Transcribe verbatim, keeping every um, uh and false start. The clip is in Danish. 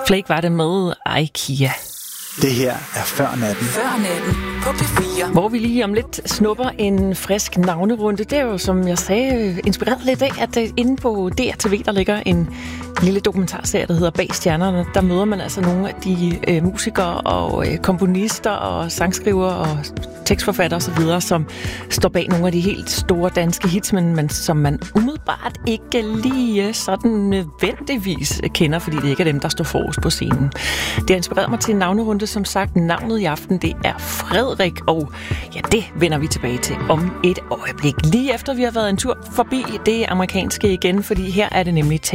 Flake var det med IKEA. Det her er Før Natten. Før Natten på P fire. Hvor vi lige om lidt snupper en frisk navnerunde. Det er jo, som jeg sagde, inspireret lidt af, at inde på D R T V, der ligger en lille dokumentarserie, der hedder Bag Stjernerne. Der møder man altså nogle af de øh, musikere og øh, komponister og sangskrivere og tekstforfattere osv., som står bag nogle af de helt store danske hits, men, men som man umiddelbart ikke lige sådan nødvendigvis kender, fordi det ikke er dem, der står forrest på scenen. Det har inspireret mig til en navnerunde. Som sagt, navnet i aften, det er Frederik, og ja, det vender vi tilbage til om et øjeblik. Lige efter vi har været en tur forbi det amerikanske igen, fordi her er det nemlig